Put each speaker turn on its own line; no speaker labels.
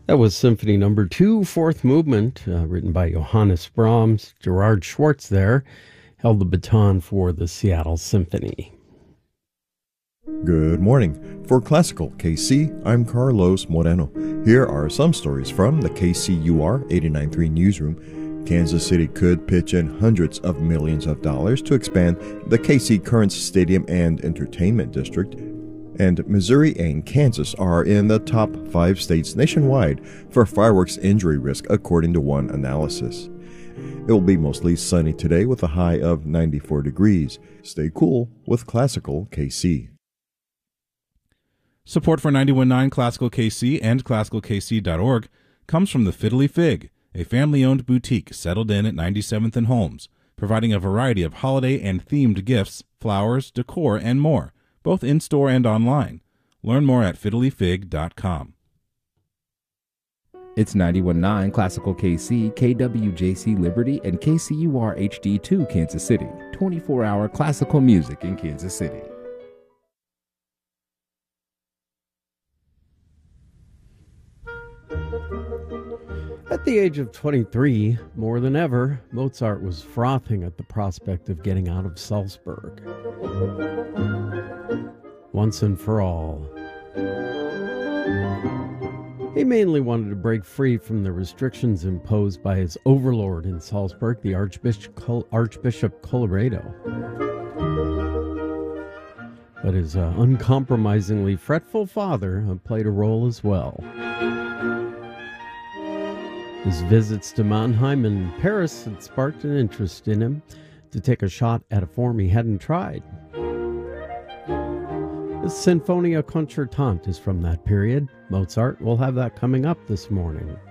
That was Symphony Number 2, Fourth Movement, written by Johannes Brahms. Gerard Schwartz there held the baton for the Seattle Symphony.
Good morning. For Classical KC, I'm Carlos Moreno. Here are some stories from the KCUR 89.3 newsroom. Kansas City could pitch in hundreds of millions of dollars to expand the KC Currents Stadium and Entertainment District. And Missouri and Kansas are in the top 5 states nationwide for fireworks injury risk, according to one analysis. It will be mostly sunny today with a high of 94 degrees. Stay cool with Classical KC.
Support for 91.9 Classical KC and ClassicalKC.org comes from the Fiddly Fig, a family-owned boutique settled in at 97th and Holmes, providing a variety of holiday and themed gifts, flowers, decor, and more, both in-store and online. Learn more at fiddlyfig.com.
It's 91.9 Classical KC, KWJC Liberty, and KCUR HD2 Kansas City. 24-hour classical music in Kansas City.
At the age of 23, more than ever, Mozart was frothing at the prospect of getting out of Salzburg. Once and for all. He mainly wanted to break free from the restrictions imposed by his overlord in Salzburg, the Archbishop Colloredo. But his uncompromisingly fretful father played a role as well. His visits to Mannheim and Paris had sparked an interest in him to take a shot at a form he hadn't tried. The Sinfonia Concertante is from that period. Mozart will have that coming up this morning.